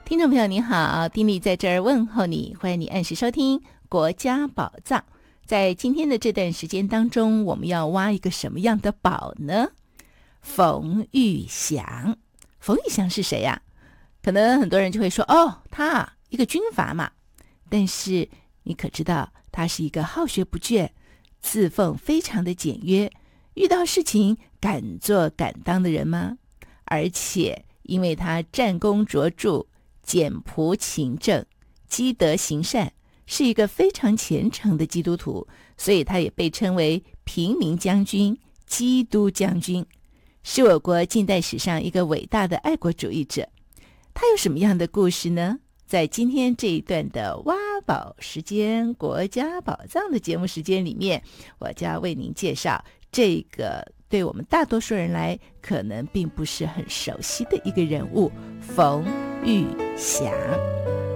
听众朋友你好，丁莉在这儿问候你，欢迎你按时收听国家宝藏。在今天的这段时间当中，我们要挖一个什么样的宝呢？冯玉祥。冯玉祥是谁呀？可能很多人就会说，他一个军阀嘛。但是你可知道他是一个好学不倦，自奉非常的简约，遇到事情敢做敢当的人吗？而且因为他战功卓著，简朴勤政，积德行善，是一个非常虔诚的基督徒，所以他也被称为平民将军、基督将军，是我国近代史上一个伟大的爱国主义者。他有什么样的故事呢？在今天这一段的挖宝时间，国家宝藏的节目时间里面，我就要为您介绍这个对我们大多数人来可能并不是很熟悉的一个人物，冯玉祥。